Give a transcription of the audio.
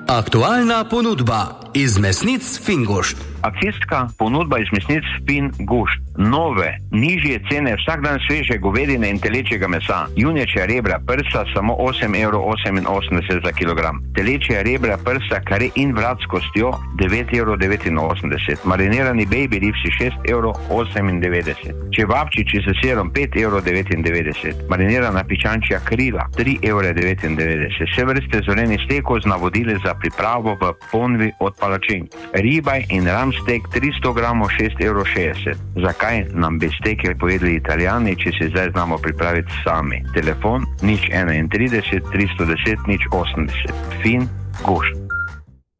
Aktualna ponudba iz mesnic Fingošt. Akcijska ponudba iz mesnic Fingošt. Nove, nižje cene vsak dan sveže govedine in telečjega mesa. Junečja rebra prsa samo 8,88 € za kilogram. Telečja rebra prsa kare in vrat s kostjo 9,89 €. Marinirani baby ribsi 6,98 €. Čevapčiči s sirom 5,99 €. Marinirana pičančja krila 3,99 €. Vse vrste zorenih stekov z navodili za pripravo v ponvi od palačink. Ribaj in ramstek 300 gramov 6,60 €. Zakaj nam bi steke povedali Italijani, če se zdaj znamo pripraviti sami? Telefon 031 310 080. Fingošt.